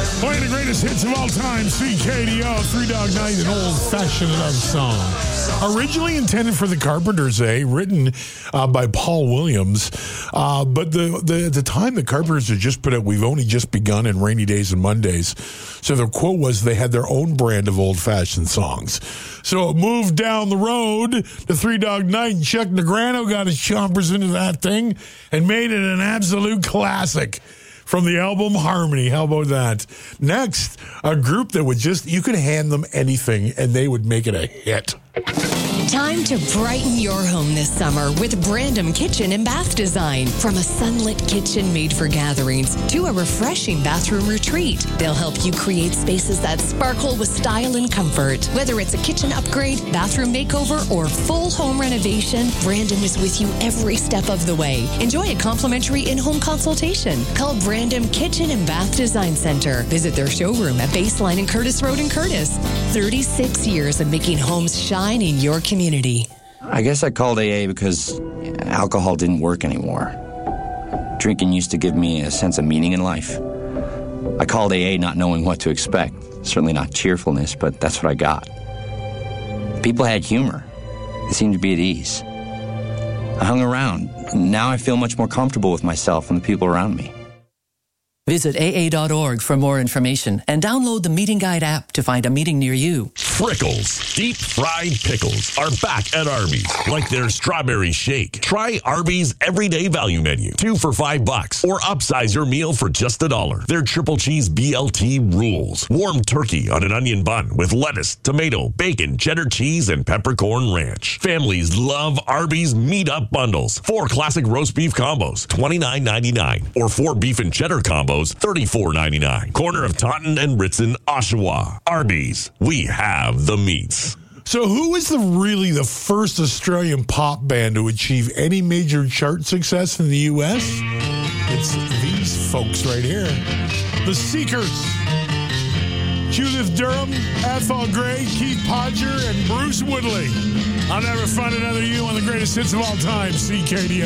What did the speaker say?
Playing the greatest hits of all time, CKDO, Three Dog Night, an old-fashioned love song. Originally intended for the Carpenters, written by Paul Williams. But the time the Carpenters had just put out We've Only Just Begun and Rainy Days and Mondays. So their quote was they had their own brand of old-fashioned songs. So it moved down the road to Three Dog Night, and Chuck Negrano got his chompers into that thing and made it an absolute classic. From the album Harmony. How about that? Next, a group that would you could hand them anything and they would make it a hit. Time to brighten your home this summer with Brandom Kitchen and Bath Design. From a sunlit kitchen made for gatherings to a refreshing bathroom retreat, they'll help you create spaces that sparkle with style and comfort. Whether it's a kitchen upgrade, bathroom makeover, or full home renovation, Brandom is with you every step of the way. Enjoy a complimentary in-home consultation. Call Brandom Kitchen and Bath Design Center. Visit their showroom at Baseline and Curtis Road in Curtis. 36 years of making homes shine in your community. I guess I called AA because alcohol didn't work anymore. Drinking used to give me a sense of meaning in life. I called AA not knowing what to expect. Certainly not cheerfulness, but that's what I got. People had humor. They seemed to be at ease. I hung around. Now I feel much more comfortable with myself and the people around me. Visit AA.org for more information and download the Meeting Guide app to find a meeting near you. Frickles deep-fried pickles are back at Arby's, like their strawberry shake. Try Arby's Everyday Value Menu, 2 for $5, or upsize your meal for just $1. Their triple cheese BLT rules. Warm turkey on an onion bun with lettuce, tomato, bacon, cheddar cheese, and peppercorn ranch. Families love Arby's Meat Up Bundles. 4 classic roast beef combos, $29.99, or 4 beef and cheddar combos, $34.99. Corner of Taunton and Ritson, Oshawa. Arby's, we have the meats. So who was really the first Australian pop band to achieve any major chart success in the U.S.? It's these folks right here. The Seekers. Judith Durham, Ethel Gray, Keith Podger, and Bruce Woodley. I'll never find another you on the greatest hits of all time, CKDO.